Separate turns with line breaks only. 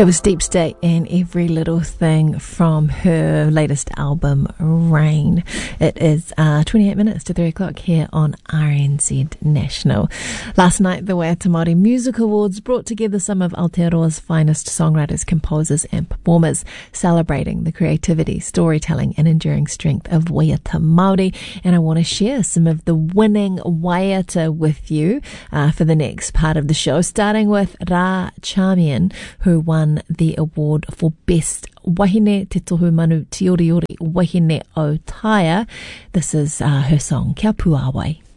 That was Deep State and Every Little Thing from her latest album, Rain. It is 28 minutes to 3 o'clock here on RNZ National. Last night, the Waiata Māori Music Awards brought together some of Aotearoa's finest songwriters, composers and performers, celebrating the creativity, storytelling and enduring strength of Waiata Māori. And I want to share some of the winning Waiata with you for the next part of the show, starting with Ra Charmian, who won the award for Best Wahine Te Tohu Manu Tioriori Wahine o Taia. This is her song, Kia Puawai.